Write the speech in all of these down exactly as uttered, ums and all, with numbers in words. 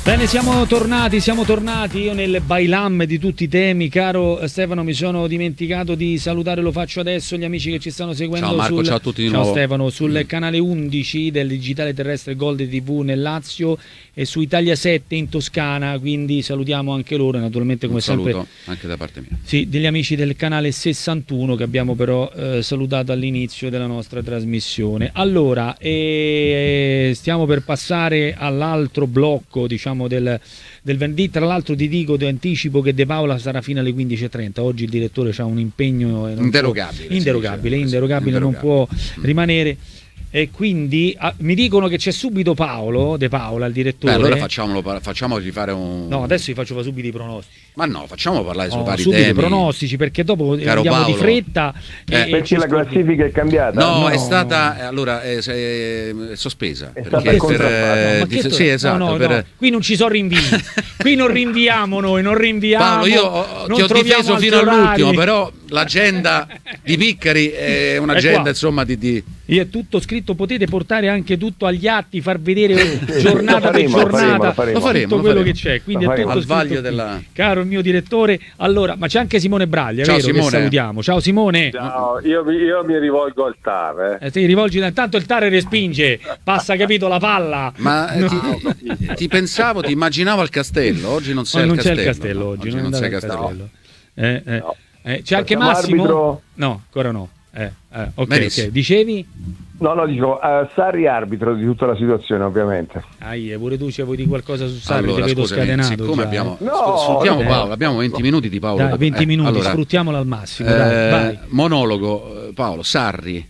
Bene, siamo tornati, siamo tornati. Io nel bailam di tutti i temi, caro Stefano, mi sono dimenticato di salutare, lo faccio adesso, gli amici che ci stanno seguendo. Ciao Marco, sul, ciao a tutti di ciao nuovo. Stefano, sul mm. canale undici del digitale terrestre Gold tivù nel Lazio e su Italia sette in Toscana, quindi salutiamo anche loro, naturalmente come Un saluto sempre. anche da parte mia. Sì, degli amici del canale sessantuno che abbiamo però eh, salutato all'inizio della nostra trasmissione. Allora, eh, stiamo per passare all'altro blocco, diciamo, del, del venerdì. Tra l'altro ti dico, ti anticipo che De Paola sarà fino alle quindici e trenta. Oggi il direttore ha un impegno inderogabile, può, inderogabile, dice, inderogabile, non può mm. rimanere. E quindi ah, mi dicono che c'è subito Paolo De Paola, il direttore. Beh, allora facciamolo, facciamogli fare un... No, adesso vi faccio fare subito i pronostici. Ma no, facciamo parlare su No, vari subito temi. pronostici, perché dopo Caro andiamo Paolo, di fretta. eh, e, perché e la classifica è cambiata? No, No, è stata no. allora è, è sospesa. È perché stata per, eh, No, ma di- che to- sì, esatto. no, no, per... no. Qui non ci sono rinvii. Qui non rinviamo noi, non rinviamo. Paolo, io ho- non ti ho troviamo difeso altri fino all'ultimo, orari. però l'agenda di Piccari è un'agenda qua. insomma di, di... Io è tutto scritto, potete portare anche tutto agli atti, far vedere sì, giornata lo per faremo, lo giornata, faremo, lo faremo, tutto lo quello faremo. che c'è. Quindi Lo è tutto faremo. Al vaglio scritto qui. della- Caro il mio direttore, allora, ma c'è anche Simone Braglia, Ciao, vero? Simone. Che salutiamo. Ciao Simone. No, io, mi- io mi rivolgo al T A R. Eh. Eh, ti rivolgi da intanto il Tare respinge, passa, capito, la palla. Ma eh, No. ti, ti pensavo, ti immaginavo al castello. Oggi non sei Oh, al non c'è castello. il castello no? oggi, Oggi non andate sei al castello. Eh, eh. No. Eh, c'è anche Facciamo Massimo? arbitro? No, ancora no. Eh, eh, ok, Benissimo. ok. Dicevi? No, no, dico, uh, Sarri arbitro di tutta la situazione, ovviamente. Ah, io, pure tu ci vuoi dire qualcosa su Sarri, Allora, ti vedo scusami, scatenato. siccome già, abbiamo eh. No, sfruttiamo eh. Paolo, abbiamo venti minuti di Paolo. Dai, venti Eh, minuti, allora, sfruttiamolo al massimo. eh, Dai, vai. monologo, eh, Paolo, Sarri.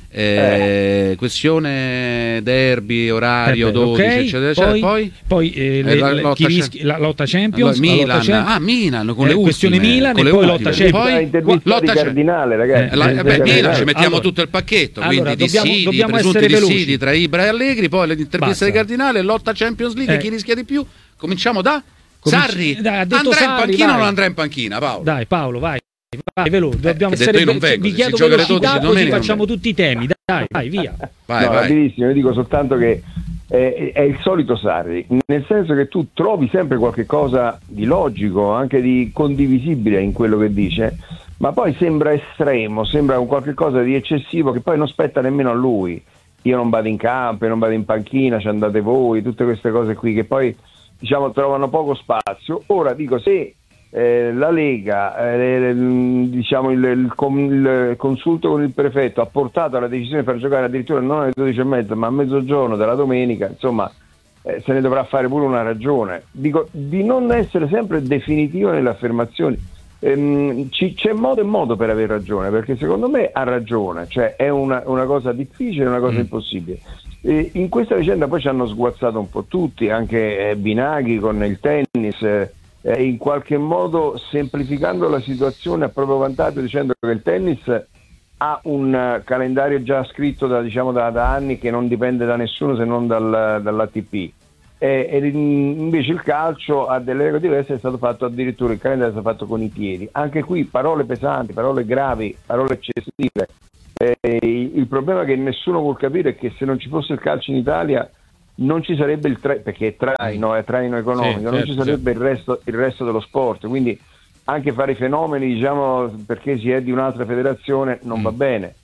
Eh, questione derby, orario, Eh beh, dodici, ok, eccetera, eccetera. poi, Poi, poi eh, eh, le- la le- lotta chi c'è- rischi- la lotta Champions, Allora, la Milan, lotta Champions, ah, Milan con eh, le questione ultime, Milan con e le poi ultime. lotta Champions. Poi Intervista lotta di c'è- Cardinale, ragazzi. Eh, La, eh, beh, beh, Milan allora, ci mettiamo allora. tutto il pacchetto, Allora, quindi dobbiamo- dissidi, dobbiamo presunti essere veloci. dissidi tra Ibra e Allegri, poi l'intervista Basta. di Cardinale, lotta Champions League, Eh. chi rischia di più? Cominciamo da Cominci- Sarri. Dai, ha detto andrà Sarri, in panchina vai. o non andrà in panchina, Paolo? Dai Paolo, vai. Vai, veloce, dobbiamo che detto essere io non ve- vengo, vi se chiedo si gioca alle velocità, dodici così domenica non facciamo vengo. tutti i temi. Dai, vai, via. Vai, no, vai. rapidissimo, io dico soltanto che è, è il solito Sarri, nel senso che tu trovi sempre qualche cosa di logico, anche di condivisibile in quello che dice, ma poi sembra estremo, sembra un qualche cosa di eccessivo che poi non spetta nemmeno a lui. Io non vado in campo, io non vado in panchina, ci andate voi, tutte queste cose qui che poi, diciamo, trovano poco spazio. Ora dico, se eh, la Lega, eh, diciamo il, il, com- il consulto con il prefetto ha portato alla decisione di far giocare addirittura non alle dodici e mezza ma a mezzogiorno della domenica, insomma, eh, se ne dovrà fare pure una ragione. Dico, di non essere sempre definitivo nelle affermazioni. Ehm, ci, c'è modo e modo per aver ragione, perché secondo me ha ragione, cioè è una, una cosa difficile, una cosa Mm. impossibile. E in questa vicenda poi ci hanno sguazzato un po' tutti, anche eh, Binaghi con il tennis, eh, eh, in qualche modo semplificando la situazione a proprio vantaggio, dicendo che il tennis ha un uh, calendario già scritto da, diciamo, da, da anni che non dipende da nessuno se non dal, dall'A T P. E, e invece il calcio ha delle regole diverse, è stato fatto addirittura, il calendario è stato fatto con i piedi. Anche qui parole pesanti, parole gravi, parole eccessive. Eh, il problema che nessuno vuol capire è che se non ci fosse il calcio in Italia non ci sarebbe il traino, perché è traino, è traino economico, Sì, non certo, ci sarebbe il resto, il resto dello sport, quindi anche fare i fenomeni, diciamo, perché si è di un'altra federazione non Mm. va bene.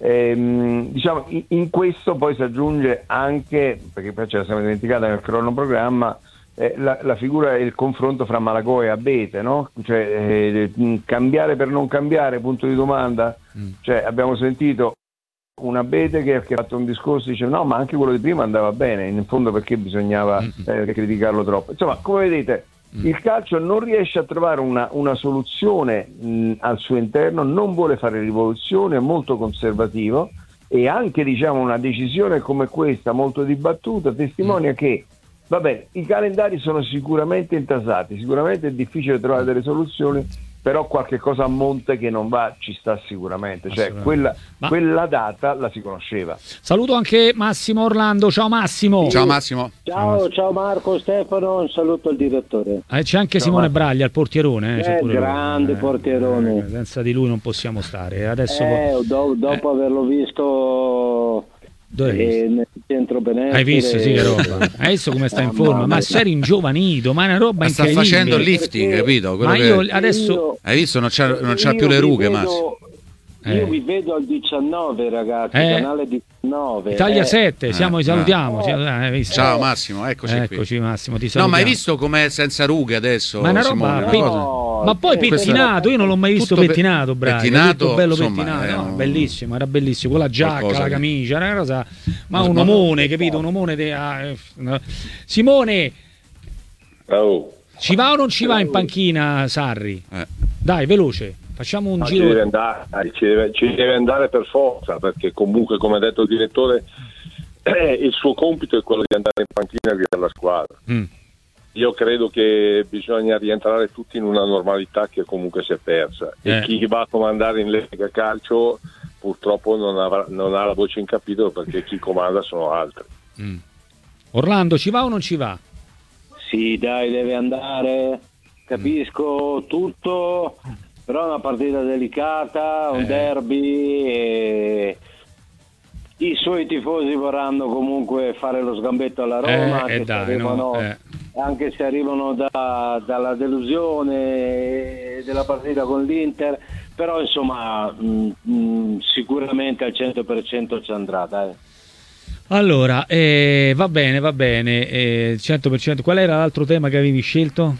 Ehm, diciamo, in, in questo poi si aggiunge anche, perché poi ce la siamo dimenticata nel cronoprogramma, eh, la, la figura e il confronto fra Malagò e Abete, no? Cioè, eh, cambiare per non cambiare, punto di domanda. Mm. Cioè, abbiamo sentito un Abete che, che ha fatto un discorso, dice no, ma anche quello di prima andava bene, in fondo perché bisognava eh, criticarlo troppo. Insomma, come vedete, Mm. il calcio non riesce a trovare una, una soluzione mh, al suo interno, non vuole fare rivoluzione, è molto conservativo, e anche, diciamo, una decisione come questa, molto dibattuta, testimonia che, va bene, i calendari sono sicuramente intasati, sicuramente è difficile trovare delle soluzioni, però qualche cosa a monte che non va ci sta sicuramente, cioè Assolutamente. quella, Ma- quella data la si conosceva. Saluto anche Massimo Orlando. Ciao Massimo. Ciao Massimo. Ciao, ciao Marco, Stefano, un saluto al direttore. Eh, c'è anche Ciao, Simone Massimo. Braglia, il portierone. Eh, c'è Eh, pure lui. grande portierone. Eh, senza di lui non possiamo stare. Adesso Eh, do- dopo averlo visto dove hai visto? eh, nel centro benessere. Hai visto, sì, che roba. Hai visto come sta in forma? Ma sei ringiovanito, ma è una roba Ma sta incredibile. facendo il lifting, capito? Quello Ma che- io adesso Io- Hai visto? Non c'ha, non c'ha io più le vi rughe, vedo- Massimo. Eh. Io vi vedo al diciannove, ragazzi, Eh. canale diciannove. Italia eh. sette, siamo, Eh. salutiamo. Eh. Sì, eh, hai visto? Ciao Massimo, eccoci, Eccoci Massimo, ti qui. No, salutiamo. ma hai visto com'è senza rughe adesso? Ma è una roba, Simone? pe- Una cosa- No, ma poi eh, pettinato, io non l'ho mai visto Tutto pe- pettinato, bravo. pettinato, Tutto bello insomma, pettinato, è no, un- bellissimo, era bellissimo, con la giacca, qualcosa la che- camicia, era una cosa, ma Ma- un ma- omone, capito? Un omone de- ah, eh, no. Simone, Oh, ci va o non ci va in panchina Sarri? Eh. Dai, veloce, facciamo un ma ci giro. deve andare, ci deve, ci deve andare per forza, perché comunque, come ha detto il direttore, eh, il suo compito è quello di andare in panchina e guidare la squadra. Mm. Io credo che bisogna rientrare tutti in una normalità che comunque si è persa, Eh. e chi va a comandare in Lega Calcio purtroppo non, avrà, non ha la voce in capitolo, perché chi comanda sono altri. Mm. Orlando, ci va o non ci va? Sì, dai, deve andare. Capisco tutto, però è una partita delicata, un Eh. derby. E i suoi tifosi vorranno comunque fare lo sgambetto alla Roma, Eh, anche, eh, se dai, arrivano, no, eh. anche se arrivano da- dalla delusione della partita con l'Inter, però insomma mh, mh, sicuramente al cento per cento ci andrà, dai. Allora, eh, va bene, va bene, eh, cento per cento. Qual era l'altro tema che avevi scelto?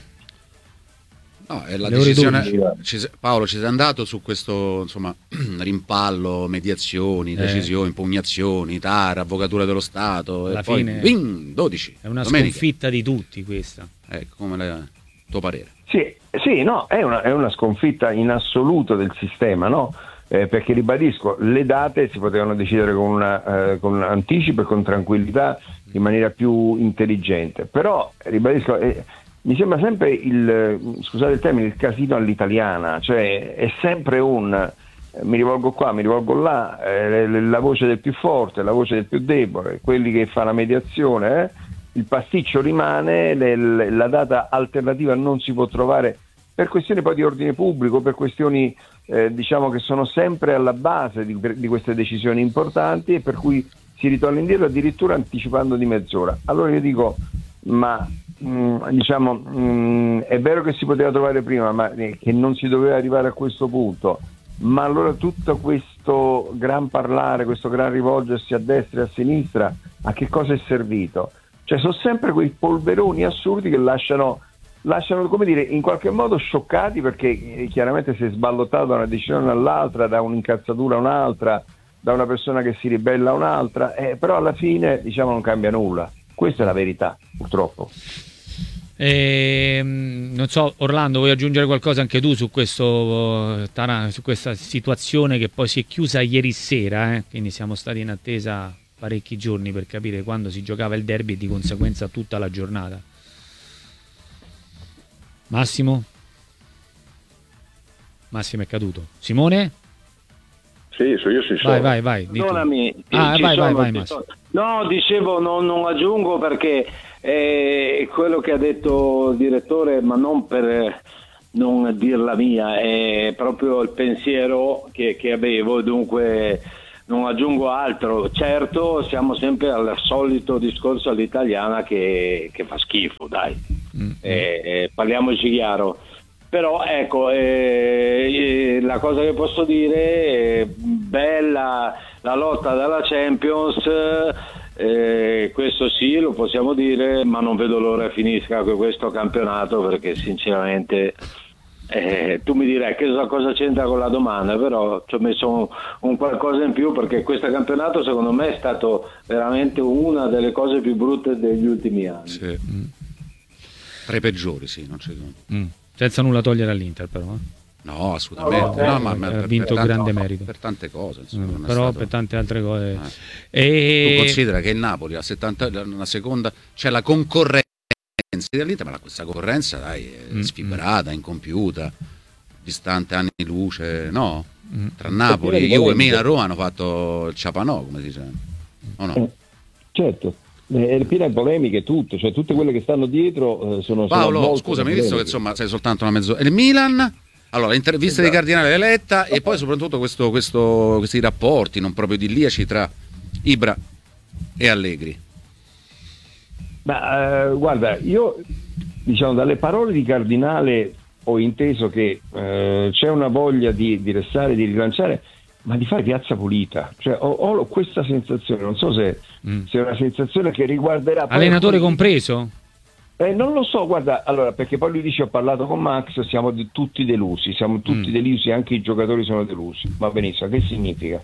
No, è la Le ore decisione. dodici. ci se- Paolo, ci sei andato su questo, insomma, rimpallo, mediazioni, Eh. decisioni, impugnazioni, T A R, Avvocatura dello Stato. Alla e poi, fine- bing, dodici. È una domenica. sconfitta di tutti questa. Ecco, come il tuo parere? Sì, sì, no, è una, è una sconfitta in assoluto del sistema, no? Eh, perché ribadisco, le date si potevano decidere con, una, eh, con un anticipo e con tranquillità, in maniera più intelligente. Però, ribadisco, eh, mi sembra sempre il, eh, scusate il termine, il casino all'italiana, cioè è sempre un, eh, mi rivolgo qua, mi rivolgo là, eh, la voce del più forte, la voce del più debole, quelli che fa la mediazione, eh, il pasticcio rimane, le- le- la data alternativa non si può trovare per questioni poi di ordine pubblico, per questioni eh, diciamo che sono sempre alla base di, di queste decisioni importanti, e per cui si ritorna indietro addirittura anticipando di mezz'ora. Allora io dico, ma mh, diciamo mh, è vero che si poteva trovare prima, ma eh, che non si doveva arrivare a questo punto, ma allora tutto questo gran parlare, questo gran rivolgersi a destra e a sinistra, a che cosa è servito? Cioè sono sempre quei polveroni assurdi che lasciano lasciano, come dire, in qualche modo scioccati, perché eh, chiaramente si è sballottato da una decisione all'altra, da un'incazzatura a un'altra, da una persona che si ribella a un'altra, eh, però alla fine diciamo non cambia nulla. Questa è la verità, purtroppo. Ehm, non so, Orlando, vuoi aggiungere qualcosa anche tu su, questo, eh, Tara- su questa situazione che poi si è chiusa ieri sera, eh? Quindi siamo stati in attesa parecchi giorni per capire quando si giocava il derby e di conseguenza tutta la giornata. Massimo? Massimo è caduto. Simone? Sì, so- io ci sono. Vai, vai, vai. di tu. Perdonami, Ah, ci vai, vai, sono, vai, ci Massimo. sono. No, dicevo, non, non aggiungo perché è quello che ha detto il direttore, ma non per eh, non dir la mia, è proprio il pensiero che, che avevo, dunque non aggiungo altro. Certo, siamo sempre al solito discorso all'italiana che, che fa schifo, dai, Mm. eh, eh, parliamoci chiaro. Però ecco, eh, eh, la cosa che posso dire è bella la lotta dalla Champions, eh, questo sì, lo possiamo dire, ma non vedo l'ora che finisca questo campionato, perché sinceramente eh, tu mi direi che so- cosa c'entra con la domanda, però ci ho messo un, un qualcosa in più, perché questo campionato secondo me è stato veramente una delle cose più brutte degli ultimi anni. Sì. Tra i peggiori, sì, non c'è dubbio. Mm. Senza nulla togliere all'Inter, però. eh. No, assolutamente. No, No, eh, ma, ma ha per, vinto per grande tante- merito. per tante cose, insomma, Mm, non è però stato- per tante altre cose. Eh. E... Tu considera che il Napoli ha settanta, una seconda, c'è la concorrenza dell'Inter, ma la- questa concorrenza dai, è Mm, sfibrata, incompiuta, distante anni di luce, no? Mm. Tra Napoli, Perché Juve, polemiche. Milan, Roma hanno fatto il ciapanò, come si dice, o no? Certo, è piena di polemiche tutto, cioè tutte quelle che stanno dietro eh, sono Paolo, sono molte scusami, visto che polemiche. insomma sei soltanto una mezzo. Il Milan, allora l'intervista di Esatto. Cardinale Letta, e poi soprattutto questo, questo- questi rapporti non proprio idilliaci tra Ibra e Allegri? Ma eh, guarda, io diciamo dalle parole di Cardinale ho inteso che eh, c'è una voglia di, di restare, di rilanciare, ma di fare piazza pulita. Cioè, ho, ho questa sensazione, non so se, mm. se è una sensazione che riguarderà... Allenatore poi... compreso? Eh, non lo so, guarda, allora, perché poi lui dice ho parlato con Max, siamo di, tutti delusi, siamo tutti mm. delusi, anche i giocatori sono delusi. Va benissimo, che significa?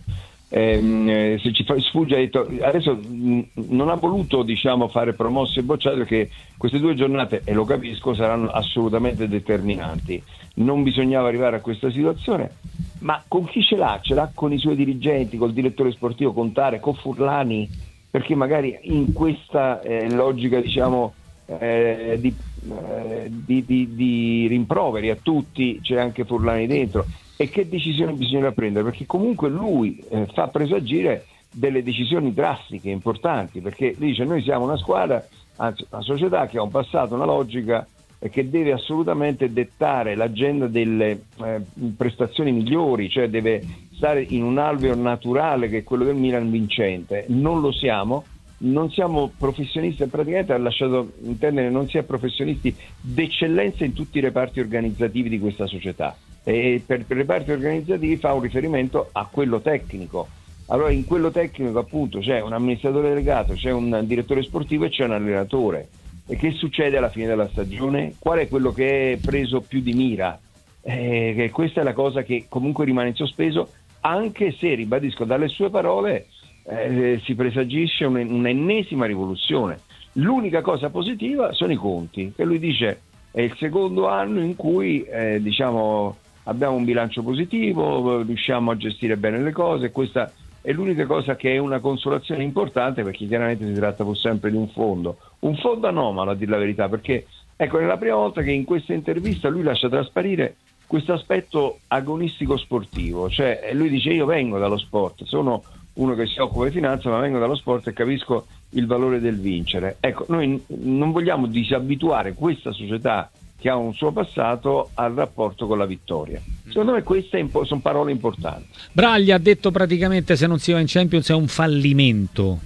Eh, se ci fa, sfugge, ha detto, adesso mh, non ha voluto diciamo fare promosse e bocciate perché queste due giornate, e lo capisco, saranno assolutamente determinanti. Non bisognava arrivare a questa situazione, ma con chi ce l'ha? Ce l'ha con i suoi dirigenti, col direttore sportivo Contare, con Furlani, perché magari in questa eh, logica diciamo eh, di, eh, di, di, di rimproveri a tutti c'è anche Furlani dentro. E che decisione bisogna prendere? Perché comunque lui eh, fa presagire delle decisioni drastiche, importanti, perché dice noi siamo una squadra, anzi una società che ha un passato, una logica e che deve assolutamente dettare l'agenda delle eh, prestazioni migliori, cioè deve stare in un alveo naturale che è quello del Milan vincente. Non lo siamo, non siamo professionisti, praticamente ha lasciato intendere non si è professionisti d'eccellenza in tutti i reparti organizzativi di questa società. E per, per reparti organizzativi fa un riferimento a quello tecnico. Allora in quello tecnico appunto c'è un amministratore delegato, c'è un direttore sportivo e c'è un allenatore. E che succede alla fine della stagione? Qual è quello che è preso più di mira? Eh, che questa è la cosa che comunque rimane in sospeso, anche se, ribadisco, dalle sue parole eh, si presagisce un, un'ennesima rivoluzione. L'unica cosa positiva sono i conti, che lui dice è il secondo anno in cui eh, diciamo abbiamo un bilancio positivo, riusciamo a gestire bene le cose. Questa è l'unica cosa che è una consolazione importante, perché chiaramente si tratta pur sempre di un fondo, un fondo anomalo a dire la verità, perché ecco, è la prima volta che in questa intervista lui lascia trasparire questo aspetto agonistico sportivo, cioè lui dice io vengo dallo sport, sono uno che si occupa di finanza, ma vengo dallo sport e capisco il valore del vincere. Ecco, noi non vogliamo disabituare questa società che ha un suo passato al rapporto con la vittoria. Secondo me queste impo- sono parole importanti. Braglia ha detto praticamente se non si va in Champions è un fallimento.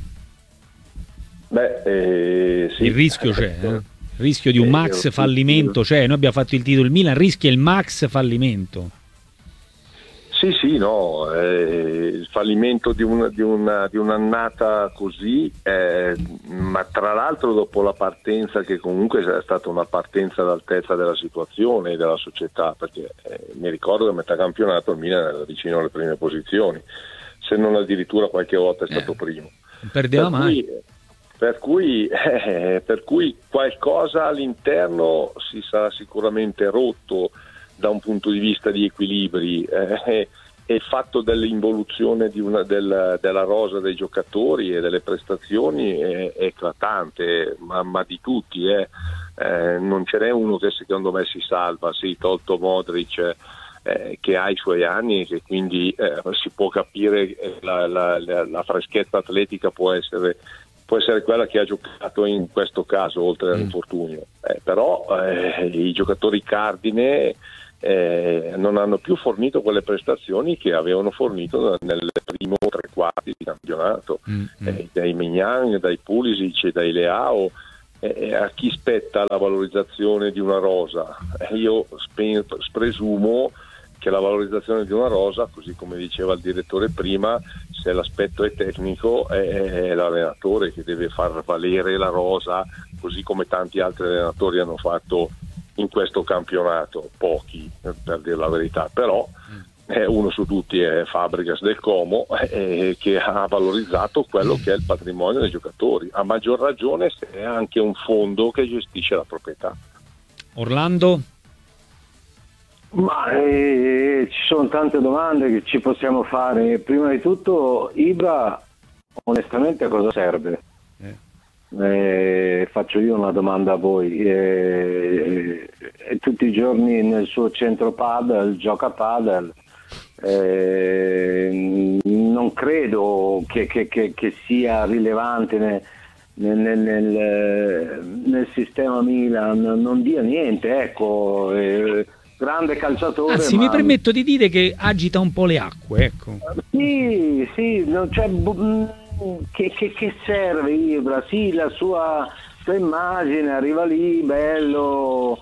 Beh, eh, sì. Il rischio c'è, eh? Il rischio di un max fallimento c'è. Noi abbiamo fatto il titolo, il Milan rischia il max fallimento. Sì, sì, no, eh, il fallimento di, una, di, una, di un'annata così, eh, ma tra l'altro dopo la partenza, che comunque è stata una partenza all'altezza della situazione e della società, perché eh, mi ricordo che a metà campionato il Milan era vicino alle prime posizioni, se non addirittura qualche volta è stato eh, primo. Non perdeva per mai. Cui, per, cui, eh, per cui qualcosa all'interno si sarà sicuramente rotto da un punto di vista di equilibri, eh, e il fatto dell'involuzione di una, del, della rosa dei giocatori e delle prestazioni è, è eclatante, ma, ma di tutti, eh. Eh, non ce n'è uno che secondo me si salva, sì, tolto Modric, eh, che ha i suoi anni e che quindi eh, si può capire la, la, la, la freschezza atletica può essere può essere quella che ha giocato in questo caso oltre all'infortunio, eh, però eh, i giocatori cardine eh, non hanno più fornito quelle prestazioni che avevano fornito nel primo tre quarti di campionato, mm-hmm. eh, dai Mignan, dai Pulisic, dai Leao. Eh, a chi spetta la valorizzazione di una rosa? Eh, io spe- presumo che la valorizzazione di una rosa, così come diceva il direttore prima, se l'aspetto è tecnico è l'allenatore che deve far valere la rosa, così come tanti altri allenatori hanno fatto in questo campionato, pochi per dire la verità, però eh, uno su tutti è Fabregas del Como, eh, che ha valorizzato quello che è il patrimonio dei giocatori, a maggior ragione se è anche un fondo che gestisce la proprietà. Orlando? Ma eh, ci sono tante domande che ci possiamo fare. Prima di tutto, Ibra onestamente a cosa serve? Eh. Eh, faccio io una domanda a voi. Eh, eh, tutti i giorni nel suo centro padel gioca padel. Eh, non credo che, che, che, che sia rilevante nel, nel, nel, nel sistema Milan, non dia niente, ecco. Eh, grande calciatore. Anzi, ma... mi permetto di dire che agita un po' le acque, ecco. Sì, sì, no, cioè, che, che, che serve Ibra? Sì, la sua, sua immagine, arriva lì, bello,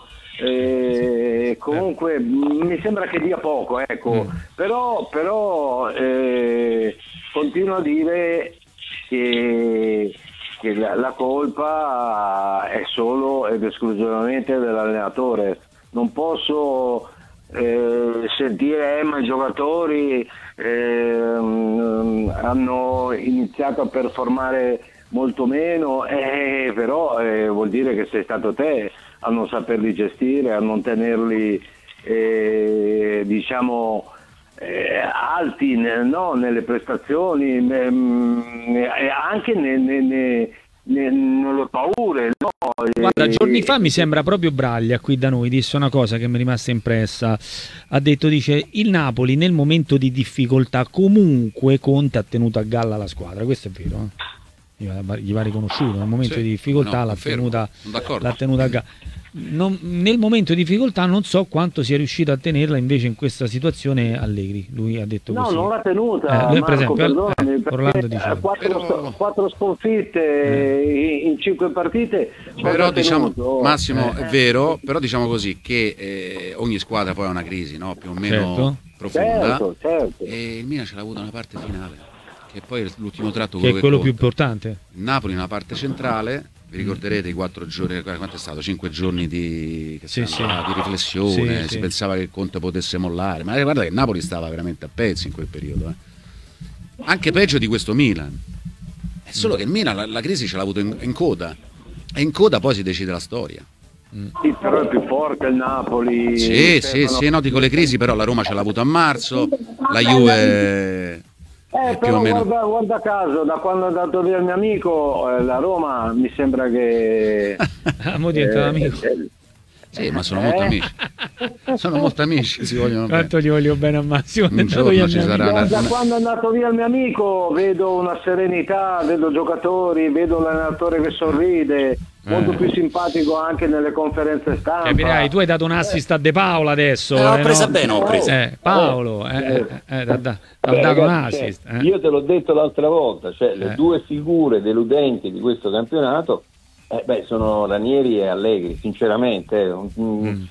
eh, comunque mi sembra che dia poco, ecco, mm. però, però eh, continuo a dire che, che la, la colpa è solo ed esclusivamente dell'allenatore. Non posso eh, sentire eh, ma i giocatori eh, hanno iniziato a performare molto meno, eh, però eh, vuol dire che sei stato te a non saperli gestire, a non tenerli eh, diciamo eh, alti no, nelle prestazioni, eh, anche ne, ne, ne, ne, nelle paure. No? Guarda, giorni fa mi sembra proprio Braglia qui da noi disse una cosa che mi è rimasta impressa. Ha detto, dice, il Napoli nel momento di difficoltà comunque Conte ha tenuto a galla la squadra. Questo è vero, eh? Gli va riconosciuto, nel momento sì, di difficoltà no, l'ha, tenuta, l'ha tenuta a galla. Non, nel momento di difficoltà non so quanto sia riuscito a tenerla invece in questa situazione Allegri. Lui ha detto no, così. No, non l'ha tenuta. Eh, lui, Marco, per esempio, eh, Orlando dice quattro, Però... quattro sconfitte eh. in cinque partite. Però diciamo, Massimo, eh. è vero, però diciamo così che eh, ogni squadra poi ha una crisi, no? Più o meno certo. profonda. Certo, certo. E il Milan ce l'ha avuta una parte finale. Che poi l'ultimo tratto che quello è quello che più importante. Il Napoli nella parte centrale, vi ricorderete i quattro giorni, quanto è stato? Cinque giorni di, che sì, sì. di riflessione, sì, si sì. pensava che Conte potesse mollare, ma guarda che il Napoli stava veramente a pezzi in quel periodo, eh. Anche peggio di questo Milan. È solo che il Milan la, la crisi ce l'ha avuto in, in coda, e in coda poi si decide la storia. Sì, però è più forte il Napoli. Sì, sì, sì, no, dico le crisi, però la Roma ce l'ha avuto a marzo, la Juve... Eh, però meno... guarda, guarda caso, da quando è andato via il mio amico, eh, la Roma mi sembra che... ah, mo diventa eh, amico. Eh, sì, ma sono eh? molto amici. Sono molto amici, si vogliono Quanto bene. Gli voglio bene a Massimo. Un giorno ci sarà una... una... Da quando è andato via il mio amico vedo una serenità, vedo giocatori, vedo l'allenatore che sorride, molto eh. più simpatico anche nelle conferenze stampa. Capirai, tu hai dato un assist a De Paola adesso. Eh, l'ho eh, presa no? bene, ho preso. Eh, Paolo, eh, eh, eh, da, da, ha dato un assist. Cioè, eh. Io te l'ho detto l'altra volta, cioè le eh. due figure deludenti di questo campionato eh, beh, sono Ranieri e Allegri, sinceramente. Eh, mm.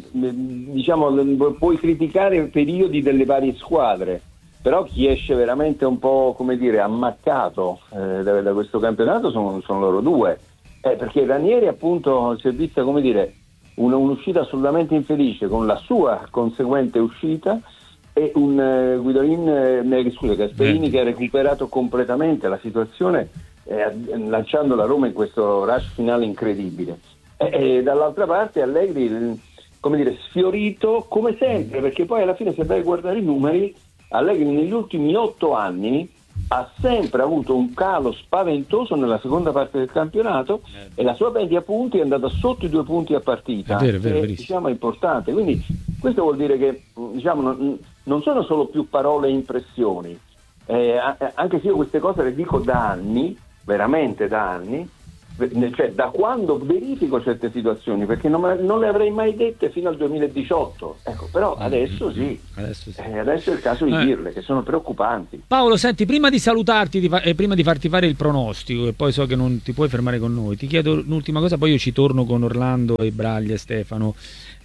Diciamo, puoi criticare periodi delle varie squadre, però chi esce veramente un po', come dire, ammaccato eh, da, da questo campionato sono, sono loro due. Eh, perché Ranieri appunto si è vista, come dire, un, un'uscita assolutamente infelice con la sua conseguente uscita, e un eh, Guidoin, eh, scusa, Gasperini che ha recuperato completamente la situazione eh, lanciando la Roma in questo rush finale incredibile. E, e dall'altra parte Allegri, come dire, sfiorito come sempre, perché poi alla fine se vai a guardare i numeri, Allegri negli ultimi otto anni ha sempre avuto un calo spaventoso nella seconda parte del campionato eh. e la sua media punti è andata sotto i due punti a partita, è vero, è vero, che diciamo è importante. Quindi questo vuol dire che diciamo non, non sono solo più parole e impressioni, eh, anche se io queste cose le dico da anni, veramente da anni, cioè da quando verifico certe situazioni, perché non, non le avrei mai dette fino al duemiladiciotto, ecco, però adesso sì, adesso, sì. Eh, adesso è il caso di eh. dirle, che sono preoccupanti. Paolo, senti, prima di salutarti di fa- e prima di farti fare il pronostico, e poi so che non ti puoi fermare con noi, ti chiedo l'ultima cosa, poi io ci torno con Orlando e Braglia e Stefano.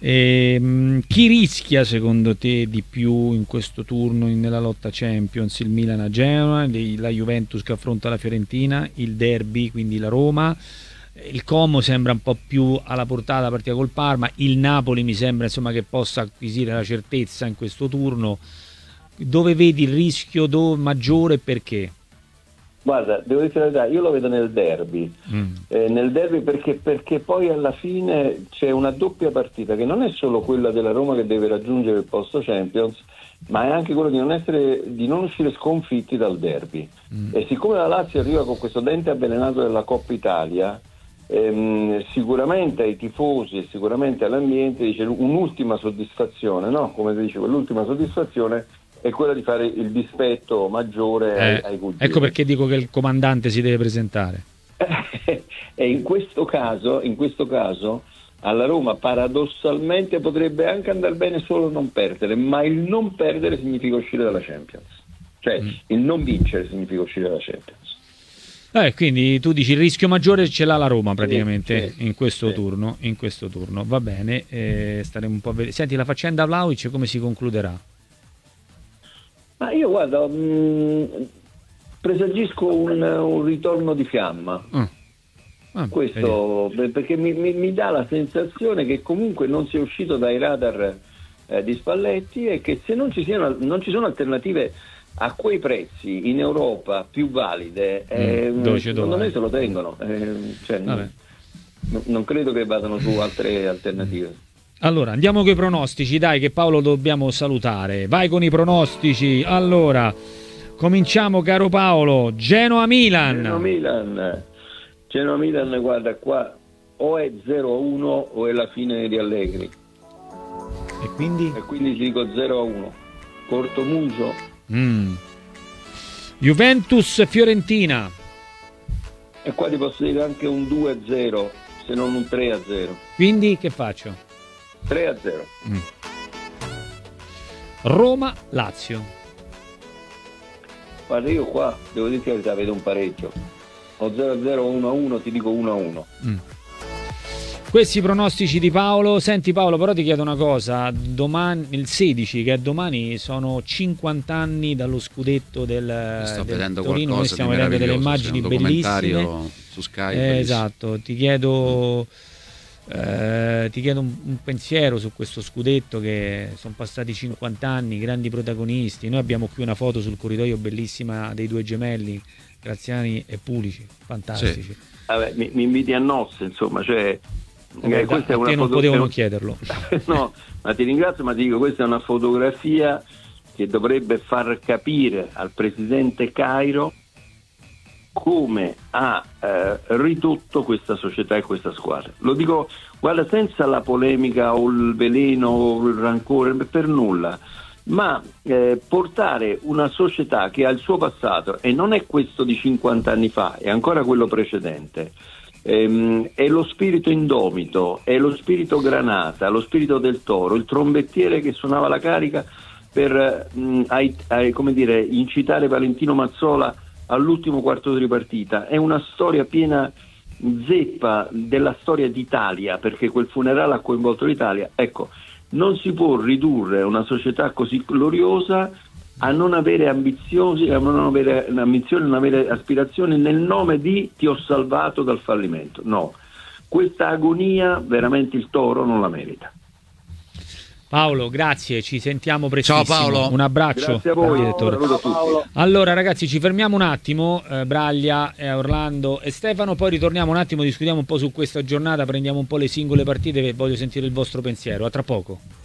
E, chi rischia secondo te di più in questo turno nella lotta Champions? Il Milan a Genoa, la Juventus che affronta la Fiorentina, il derby quindi la Roma, il Como sembra un po' più alla portata la partita col Parma, il Napoli mi sembra insomma che possa acquisire la certezza in questo turno. Dove vedi il rischio dove maggiore e perché? Guarda, devo dire la verità, io lo vedo nel derby, mm. eh, nel derby perché, perché poi alla fine c'è una doppia partita che non è solo quella della Roma che deve raggiungere il posto Champions, ma è anche quello di non essere, di non uscire sconfitti dal derby. Mm. E siccome la Lazio arriva con questo dente avvelenato della Coppa Italia, ehm, sicuramente ai tifosi e sicuramente all'ambiente dice un'ultima soddisfazione, no? Come si dice, quell'ultima soddisfazione è quella di fare il dispetto maggiore eh, ai, ai cugini. Ecco perché dico che il comandante si deve presentare. E in questo caso, in questo caso alla Roma paradossalmente potrebbe anche andare bene solo non perdere, ma il non perdere significa uscire dalla Champions, cioè mm. il non vincere significa uscire dalla Champions. Eh, quindi tu dici il rischio maggiore ce l'ha la Roma praticamente sì, sì, in questo sì. turno, in questo turno. Va bene, eh, staremo un po' a vedere. Senti, la faccenda Vlahovic come si concluderà? Ma io guarda, mh, presagisco un, un ritorno di fiamma. Ah. Ah, Questo beh, perché mi, mi, mi dà la sensazione che comunque non sia uscito dai radar eh, di Spalletti, e che se non ci siano, non ci sono alternative a quei prezzi in Europa più valide, eh, Mm, dove c'è secondo dove? me se lo tengono. Eh, cioè, Vabbè. non, non credo che vadano su altre alternative. Allora, andiamo con i pronostici, dai, che Paolo dobbiamo salutare. Vai con i pronostici. Allora, cominciamo, caro Paolo. Genoa-Milan. Genoa-Milan, Genoa-Milan, guarda qua, o è zero a uno o è la fine di Allegri, E quindi? e quindi ti dico zero a uno. Corto muso. Mm. Juventus-Fiorentina. E qua ti posso dire anche un due a zero, se non un tre a zero. Quindi che faccio? tre a zero. Mm. Roma-Lazio. Guarda, io qua devo dire la verità, vedo un pareggio. O zero a zero o uno a uno, ti dico uno a uno. Mm. Questi i pronostici di Paolo. Senti Paolo, però ti chiedo una cosa, domani, il sedici, che è domani, sono cinquanta anni dallo scudetto del, Sto del vedendo Torino. Noi qualcosa stiamo di vedendo delle meraviglioso, immagini c'è un bellissime. documentario su Sky, Eh, bellissimo. esatto, ti chiedo eh, ti chiedo un, un pensiero su questo scudetto, che sono passati cinquanta anni, grandi protagonisti. Noi abbiamo qui una foto sul corridoio bellissima dei due gemelli, Graziani e Pulici, fantastici. Sì. Vabbè, mi, mi inviti a nozze, insomma, cioè... Eh, eh, questa a è una te non foto- potevano è un- chiederlo. No, ma ti ringrazio, ma ti dico, questa è una fotografia che dovrebbe far capire al presidente Cairo come ha eh, ridotto questa società e questa squadra. Lo dico, guarda, senza la polemica o il veleno o il rancore, per nulla, ma eh, portare una società che ha il suo passato, e non è questo di cinquanta anni fa, è ancora quello precedente, ehm, è lo spirito indomito, è lo spirito granata, lo spirito del toro, il trombettiere che suonava la carica per mh, ai, ai, come dire, incitare Valentino Mazzola all'ultimo quarto di partita. È una storia piena zeppa della storia d'Italia, perché quel funerale ha coinvolto l'Italia. Ecco, non si può ridurre una società così gloriosa a non avere ambizioni, a non avere ambizioni, a non avere aspirazioni nel nome di ti ho salvato dal fallimento. No, questa agonia veramente il toro non la merita. Paolo, grazie, ci sentiamo prestissimo. Ciao, Paolo. Un abbraccio. Grazie a voi, direttore. saluto a tutti. Allora ragazzi, ci fermiamo un attimo, eh, Braglia, eh, Orlando e Stefano, poi ritorniamo un attimo, discutiamo un po' su questa giornata, prendiamo un po' le singole partite, che voglio sentire il vostro pensiero. A tra poco.